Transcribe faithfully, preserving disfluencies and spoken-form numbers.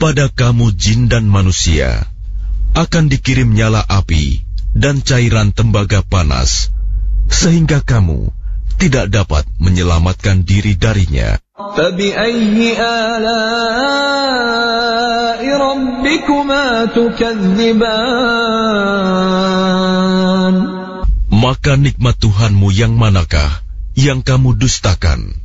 pada kamu jin dan manusia akan dikirim nyala api dan cairan tembaga panas, sehingga kamu tidak dapat menyelamatkan diri darinya. فَبِأَيِّ آلَاءِ رَبِّكُمَا تُكَذِّبَانِ? Maka nikmat Tuhanmu yang manakah yang kamu dustakan?